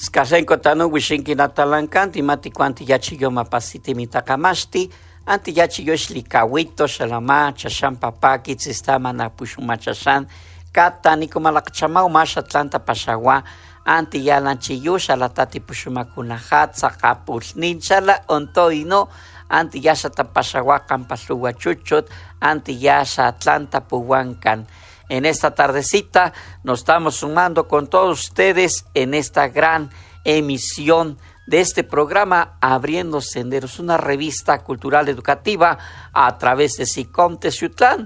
Skasenko tanu wishinki natalankanti mati kuanti yachiyo mapasiti mitakamashti anti yachiyo xlikawito xalama chashan papaki tzistama napushuma chashan kata nikumalakchamau masha tlanta pashawa anti yalanchiyo xalatati pushumakunahat sakapulnin chala ontoino anti yasha tapashawa kampasluwa chuchot anti yasha tlanta puwankan. En esta tardecita nos estamos sumando con todos ustedes en esta gran emisión de este programa Abriendo Senderos, una revista cultural educativa a través de SICOM Teciutlán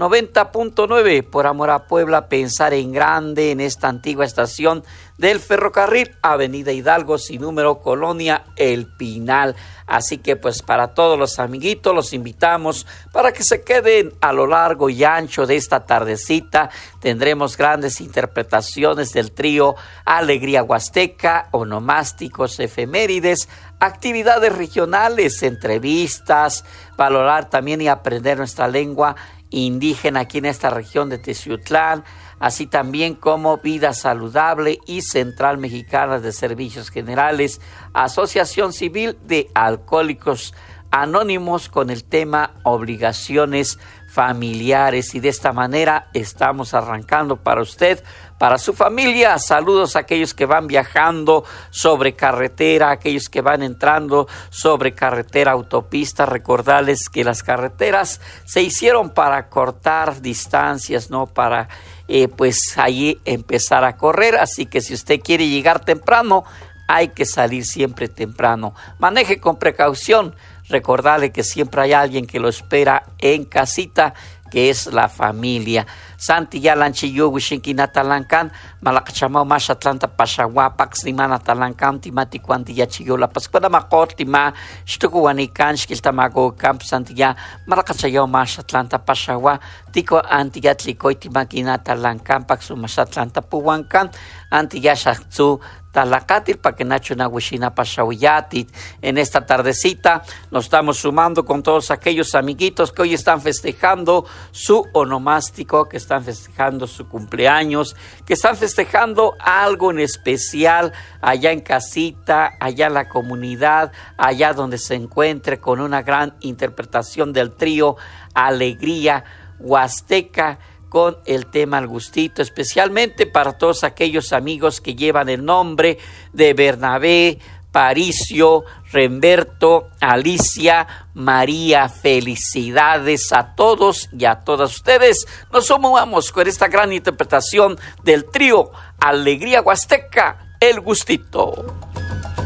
90.9, por amor a Puebla, pensar en grande en esta antigua estación del ferrocarril, Avenida Hidalgo, sin número, Colonia El Pinal. Así que pues para todos los amiguitos los invitamos para que se queden a lo largo y ancho de esta tardecita. Tendremos grandes interpretaciones del trío Alegría Huasteca, onomásticos, efemérides, actividades regionales, entrevistas, valorar también y aprender nuestra lengua indígena aquí en esta región de Teciutlán, así también como Vida Saludable y Central Mexicana de Servicios Generales, Asociación Civil de Alcohólicos Anónimos con el tema Obligaciones Familiares. Y de esta manera estamos arrancando para usted, para su familia. Saludos a aquellos que van viajando sobre carretera, aquellos que van entrando sobre carretera, autopista. Recordarles que las carreteras se hicieron para cortar distancias, no para pues allí empezar a correr. Así que si usted quiere llegar temprano, hay que salir siempre temprano. Maneje con precaución. Recordarle que siempre hay alguien que lo espera en casita, que es la familia. Santi yalanchiyo wishinki natalankan, malakachamau masha tlanta pashawa, paxlima natalankan, timati kuanti yachiyo la pascuana makortima, shtukuanikan, shkiltamago camp santiya, malakachayo masha tlanta pashawa, tico antiyatlikoi timaki natalankan, paxu masha tlanta puwankan, antiyashatsu Talakatil para que Nacho Nahuishina Pashawiyatit. En esta tardecita nos estamos sumando con todos aquellos amiguitos que hoy están festejando su onomástico, que están festejando su cumpleaños, que están festejando algo en especial allá en casita, allá en la comunidad, allá donde se encuentre, con una gran interpretación del trío Alegría Huasteca, con el tema al gustito, especialmente para todos aquellos amigos que llevan el nombre de Bernabé, Paricio, Remberto, Alicia, María. Felicidades a todos y a todas ustedes. Nos sumamos con esta gran interpretación del trío Alegría Huasteca, El Gustito.